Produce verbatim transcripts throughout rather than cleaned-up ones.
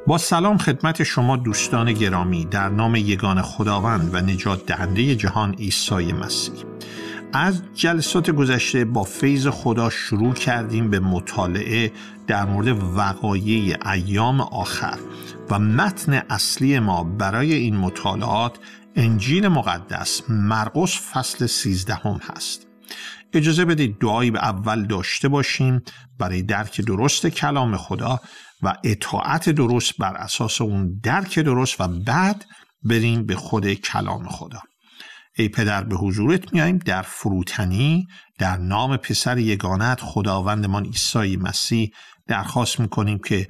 با سلام خدمت شما دوستان گرامی در نام یگان خداوند و نجات دهنده جهان عیسی مسیح. از جلسات گذشته با فیض خدا شروع کردیم به مطالعه در مورد وقایع ایام آخر و متن اصلی ما برای این مطالعات انجیل مقدس مرقس فصل سیزدهم هست. اجازه بدید دعایی به اول داشته باشیم برای درک درست کلام خدا و اطاعت درست بر اساس اون درک درست و بعد بریم به خود کلام خدا. ای پدر، به حضورت میاییم در فروتنی در نام پسر یگانت خداوندمان عیسی مسیح درخواست میکنیم که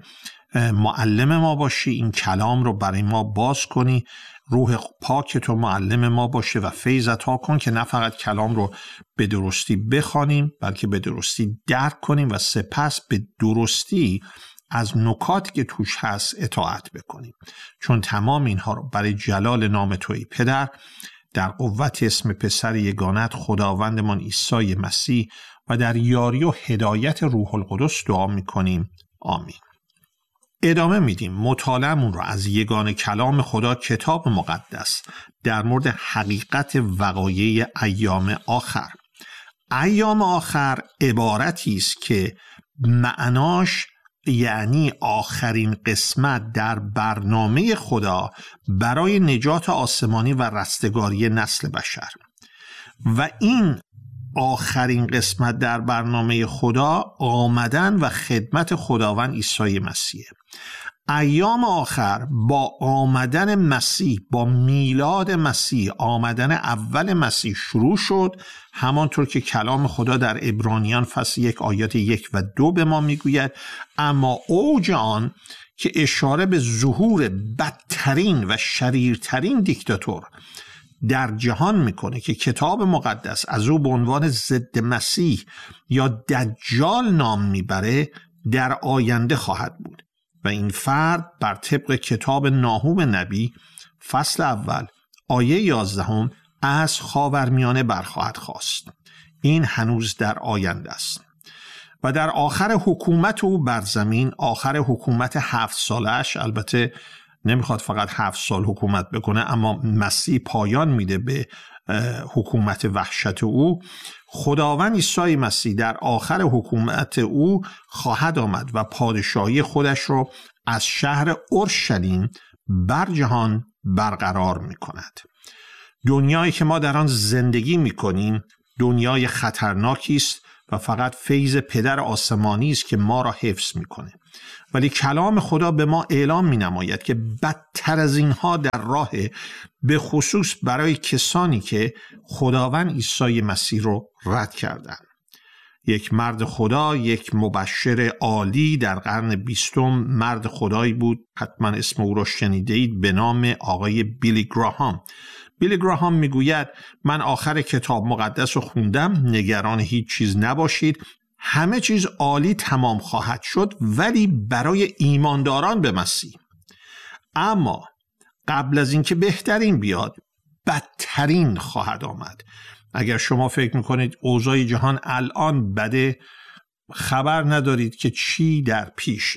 معلم ما باشی، این کلام رو برای ما باز کنی، روح پاک تو معلم ما باشه و فیض عطا کن که نه فقط کلام رو به درستی بخوانیم بلکه به درستی درک کنیم و سپس به درستی از نکاتی که توش هست اطاعت بکنیم، چون تمام اینها رو برای جلال نام تویی پدر در قوت اسم پسر یگانت خداوندمان عیسی مسیح و در یاری و هدایت روح القدس دعا میکنیم. آمین. ادامه میدیم مطالعه‌مون رو از یگان کلام خدا کتاب مقدس در مورد حقیقت وقایع ایام آخر. ایام آخر عبارتی است که معناش یعنی آخرین قسمت در برنامه خدا برای نجات آسمانی و رستگاری نسل بشر، و این آخرین قسمت در برنامه خدا آمدن و خدمت خداوند عیسی مسیح. ایام آخر با آمدن مسیح، با میلاد مسیح، آمدن اول مسیح شروع شد، همانطور که کلام خدا در عبرانیان فصل یک آیات یک و دو به ما میگوید. اما اوج آن که اشاره به ظهور بدترین و شریرترین دیکتاتور در جهان میکنه که کتاب مقدس از او به عنوان ضد مسیح یا دجال نام میبره، در آینده خواهد بود و این فرد بر طبق کتاب ناهوم نبی فصل اول آیه یازدهم از خاورمیانه برخواهد خاست. این هنوز در آینده است و در آخر حکومت او بر زمین، آخر حکومت هفت سالش، البته نمیخواد فقط هفت سال حکومت بکنه اما مسیح پایان میده به حکومت وحشت او، خداوند عیسی مسیح در آخر حکومت او خواهد آمد و پادشاهی خودش رو از شهر اورشلیم بر جهان برقرار می کند. دنیایی که ما در آن زندگی می کنیم دنیای خطرناکی است و فقط فیض پدر آسمانی است که ما را حفظ می کنه، ولی کلام خدا به ما اعلام می نماید که بدتر از اینها در راه، به خصوص برای کسانی که خداوند عیسی مسیح رو رد کردند. یک مرد خدا، یک مبشر عالی در قرن بیستم، مرد خدایی بود، حتما اسم او رو شنیدید، به نام آقای بیلی گراهام. بیلی گراهام میگوید من آخر کتاب مقدس رو خوندم، نگران هیچ چیز نباشید، همه چیز عالی تمام خواهد شد ولی برای ایمانداران به مسیح. اما قبل از اینکه بهترین بیاد بدترین خواهد آمد. اگر شما فکر میکنید اوضاع جهان الان بده، خبر ندارید که چی در پیشه.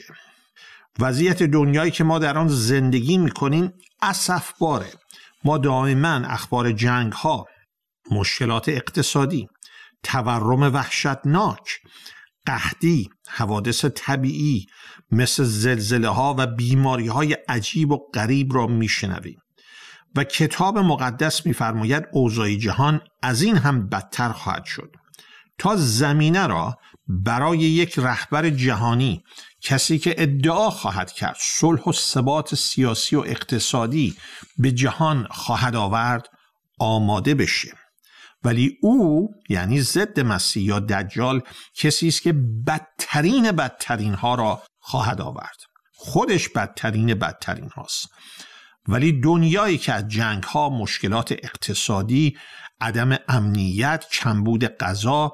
وضعیت دنیایی که ما در آن زندگی میکنیم اسفباره. ما دائما اخبار جنگ ها، مشکلات اقتصادی، تورم وحشتناک، قحطی، حوادث طبیعی مثل زلزله ها و بیماری های عجیب و غریب را میشنویم و کتاب مقدس میفرماید اوضاع جهان از این هم بدتر خواهد شد، تا زمینه را برای یک رهبر جهانی، کسی که ادعا خواهد کرد صلح و ثبات سیاسی و اقتصادی به جهان خواهد آورد، آماده بشه. ولی او یعنی ضد مسیح یا دجال کسی است که بدترین بدترین ها را خواهد آورد. خودش بدترین بدترین هاست. ولی دنیایی که از جنگ ها، مشکلات اقتصادی، عدم امنیت، کمبود غذا،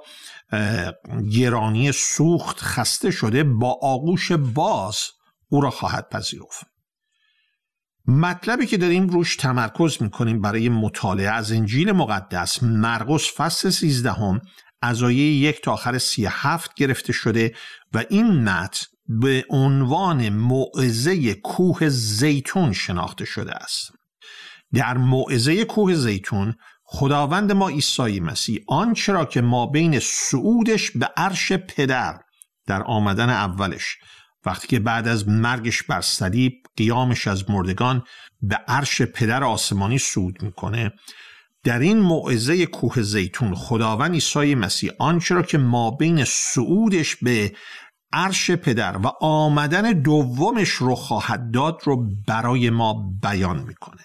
گرانی سوخت خسته شده، با آغوش باز او را خواهد پذیرفت. مطلبی که داریم روش تمرکز میکنیم برای مطالعه از انجیل مقدس مرقس فصل سیزدهم از آیه یک تا آخر سی و هفت گرفته شده و این متن به عنوان موعظه کوه زیتون شناخته شده است. در موعظه کوه زیتون خداوند ما عیسی مسیح آنچه را که ما بین صعودش به عرش پدر در آمدن اولش، وقتی که بعد از مرگش بر صلیب، قیامش از مردگان، به عرش پدر آسمانی صعود میکنه، در این موعظه کوه زیتون خداوند عیسی مسیح آنچه را که ما بین صعودش به عرش پدر و آمدن دومش رو خواهد داد رو برای ما بیان میکنه.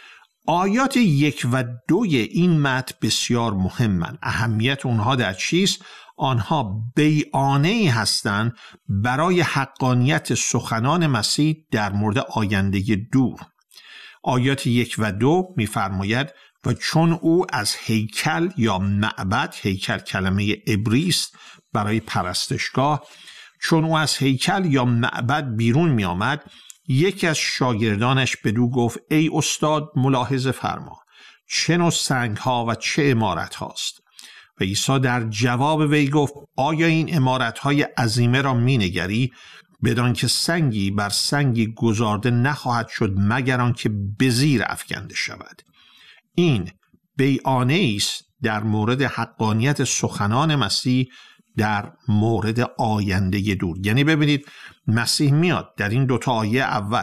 آیات یک و دوی این متن بسیار مهمن. اهمیت اونها در چیست؟ آنها بیانیه‌ای هستند برای حقانیت سخنان مسیح در مورد آینده دور. آیات یک و دو می‌فرماید و چون او از هیکل یا معبد، هیکل کلمه عبری است برای پرستشگاه، چون او از هیکل یا معبد بیرون می آمد، یکی از شاگردانش بدو گفت ای استاد ملاحظه فرما، چه نوع سنگ ها و چه عمارت هاست؟ و عیسی در جواب وی گفت آیا این عمارت های عظیمه را می نگری؟ بدان که سنگی بر سنگی گذارده نخواهد شد مگر آنکه به زیر افکنده شود. این بیانیه است در مورد حقانیت سخنان مسیح در مورد آینده دور. یعنی ببینید مسیح میاد در این دوتا آیه اول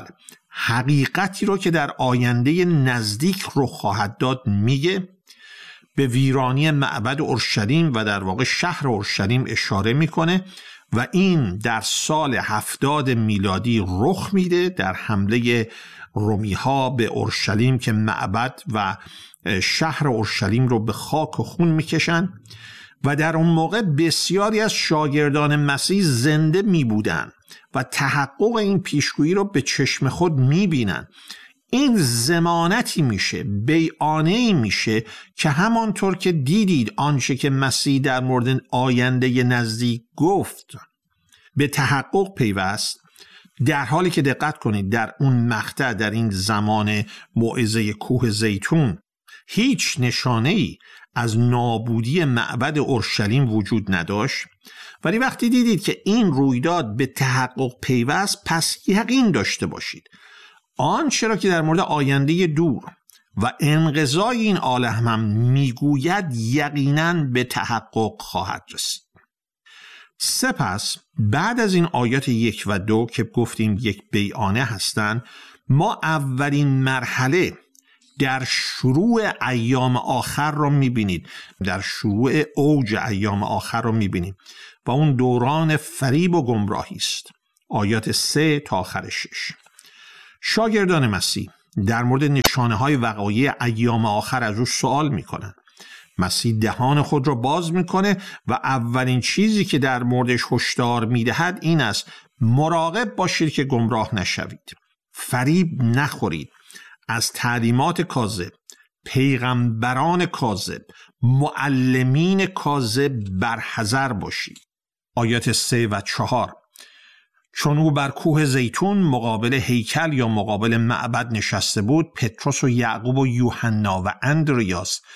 حقیقتی رو که در آینده نزدیک رو خواهد داد میگه، به ویرانی معبد اورشلیم و در واقع شهر اورشلیم اشاره میکنه و این در سال هفتاد میلادی رخ میده در حمله رومی ها به اورشلیم که معبد و شهر اورشلیم رو به خاک و خون میکشن و در اون موقع بسیاری از شاگردان مسیح زنده می بودن و تحقق این پیشگویی رو به چشم خود می بینن. این ضمانتی میشه، بیانیه‌ای میشه که همانطور که دیدید آنچه که مسیح در مورد آینده نزدیک گفت به تحقق پیوست. در حالی که دقت کنید در اون مقطع، در این زمان موعظه کوه زیتون، هیچ نشانه‌ای از نابودی معبد اورشلیم وجود نداشت، ولی وقتی دیدید که این رویداد به تحقق پیوست، پس یقین داشته باشید آنچه را که در مورد آینده دور و انقضای این عالم هم میگوید یقیناً به تحقق خواهد رسید. سپس بعد از این آیات یک و دو که گفتیم یک بیانیه هستند، ما اولین مرحله در شروع ایام آخر رو میبینید، در شروع اوج ایام آخر رو میبینید و اون دوران فریب و گمراهی است. آیات سه تا آخر شش. شاگردان مسیح در مورد نشانه های وقایع ایام آخر از او سوال میکنن. مسیح دهان خود را باز میکنه و اولین چیزی که در موردش هشدار میدهد این است: مراقب باشید که گمراه نشوید، فریب نخورید، از تعلیمات کاذب، پیغمبران کاذب، معلمین کاذب برحذر باشید. آیات سه و چهار. چون او بر کوه زیتون مقابل هیکل یا مقابل معبد نشسته بود، پتروس و یعقوب و یوحنا و اندریاس